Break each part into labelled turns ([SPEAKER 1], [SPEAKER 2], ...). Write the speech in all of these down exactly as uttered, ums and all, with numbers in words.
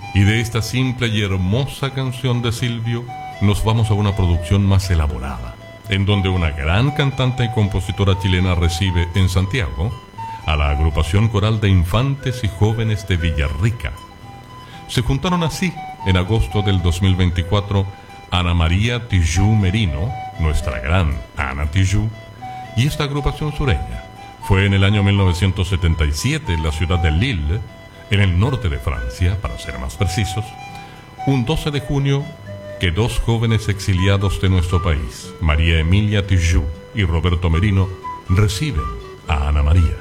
[SPEAKER 1] Y de esta simple y hermosa canción de Silvio, nos vamos a una producción más elaborada, en donde una gran cantante y compositora chilena recibe en Santiago a la agrupación coral de infantes y jóvenes de Villarrica. Se juntaron así, en agosto del dos mil veinticuatro, Ana María Tijoux Merino, nuestra gran Ana Tijoux, y esta agrupación sureña. Fue en el año mil novecientos setenta y siete, en la ciudad de Lille, en el norte de Francia, para ser más precisos, un doce de junio, que dos jóvenes exiliados de nuestro país, María Emilia Tijoux y Roberto Merino, reciben a Ana María.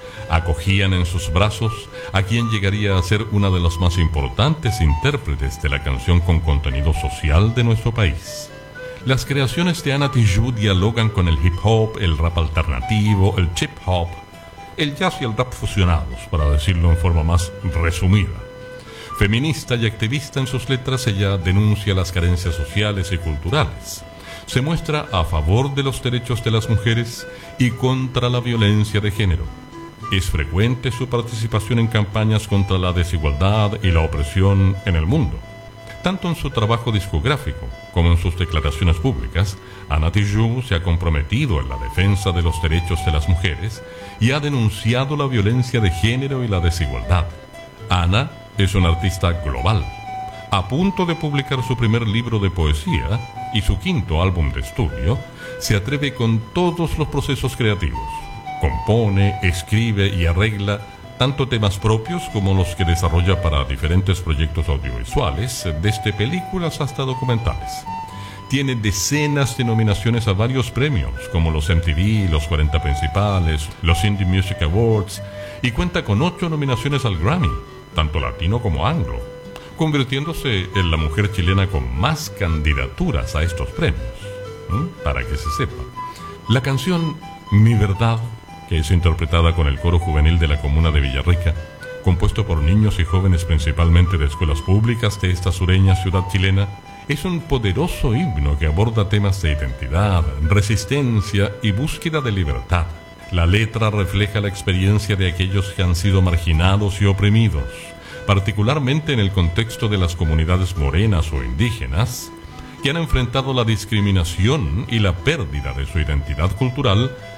[SPEAKER 1] Acogían en sus brazos a quien llegaría a ser una de las más importantes intérpretes de la canción con contenido social de nuestro país. Las creaciones de Ana Tijoux dialogan con el hip hop, el rap alternativo, el chip hop, el jazz y el rap fusionados, para decirlo en forma más resumida. Feminista y activista en sus letras, ella denuncia las carencias sociales y culturales. Se muestra a favor de los derechos de las mujeres y contra la violencia de género. Es frecuente su participación en campañas contra la desigualdad y la opresión en el mundo. Tanto en su trabajo discográfico como en sus declaraciones públicas, Ana Tijoux se ha comprometido en la defensa de los derechos de las mujeres y ha denunciado la violencia de género y la desigualdad. Ana es una artista global, a punto de publicar su primer libro de poesía y su quinto álbum de estudio. Se atreve con todos los procesos creativos. Compone, escribe y arregla tanto temas propios como los que desarrolla para diferentes proyectos audiovisuales, desde películas hasta documentales. Tiene decenas de nominaciones a varios premios, como los M T V, los cuarenta principales, los Indie Music Awards, y cuenta con ocho nominaciones al Grammy, tanto latino como anglo, convirtiéndose en la mujer chilena con más candidaturas a estos premios. ¿Mm? Para que se sepa. La canción Mi Verdad, que es interpretada con el coro juvenil de la comuna de Villarrica, compuesto por niños y jóvenes principalmente de escuelas públicas de esta sureña ciudad chilena, es un poderoso himno que aborda temas de identidad, resistencia y búsqueda de libertad. La letra refleja la experiencia de aquellos que han sido marginados y oprimidos, particularmente en el contexto de las comunidades morenas o indígenas, que han enfrentado la discriminación y la pérdida de su identidad cultural